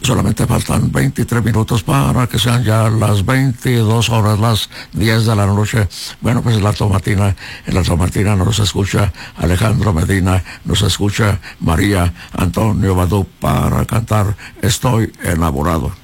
Solamente faltan 23 minutos para que sean ya las 22 horas, las 10 de la noche. Bueno, pues en la Tomatina nos escucha Alejandro Medina, nos escucha María Antonio Badú para cantar Estoy enamorado.